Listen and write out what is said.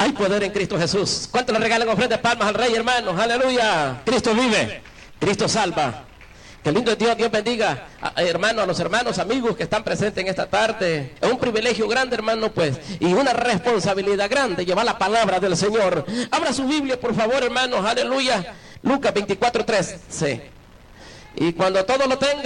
Hay poder en Cristo Jesús. ¿Cuánto le regalan ofrendas, palmas al Rey, hermanos? Aleluya. Cristo vive. Cristo salva. Qué lindo es Dios. Dios bendiga, hermanos, a los hermanos, amigos que están presentes en esta tarde. Es un privilegio grande, hermano, pues, y una responsabilidad grande llevar la palabra del Señor. Abra su Biblia, por favor, hermanos. Aleluya. Lucas 24:13. Y cuando todo lo tenga.